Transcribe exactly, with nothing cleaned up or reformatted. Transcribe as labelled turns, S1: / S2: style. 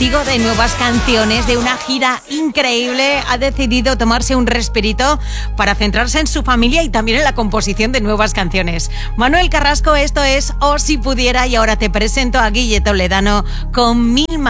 S1: Digo, de nuevas canciones, de una gira increíble, ha decidido tomarse un respirito para centrarse en su familia y también en la composición de nuevas canciones. Manuel Carrasco, esto es O Si Pudiera, y ahora te presento a Guille Toledano con Mil